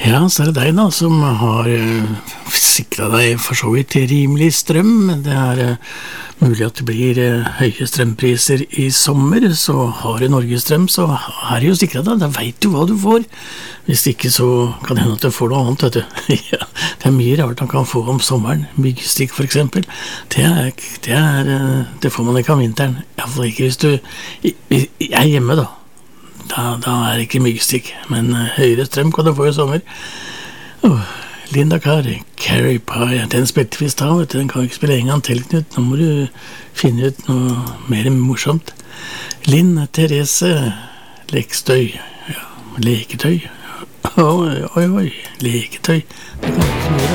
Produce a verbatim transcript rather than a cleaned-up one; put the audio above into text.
Ja, så er det deg da, som har uh, sikret deg for så vidt rimelig strøm. Det er uh, mulig at det blir uh, høye strømpriser i sommer, så har du Norgestrøm, så er det jo sikret deg. Da vet du hva du får. Hvis ikke så kan det hende at du får noe annet, vet du. Ja, det er mye rart man kan få om sommeren. Myggstikk for eksempel. Det er, det er, uh, det får man ikke om vinteren. I hvert fall ikke hvis du jeg er hjemme da. Da, da er det ikke myggstikk, men uh, høyere strøm kan du få i sommer. Oh, Linda Carr, Carrie Pie, den spilte vi i stad, vet du, den kan vi ikke spille en gang til, Knut. Nå må du finne ut noe mer morsomt. Linn Therese Lekstøy, ja, leketøy. Oi, oi, oi, leketøy. Det kan ikke så mye.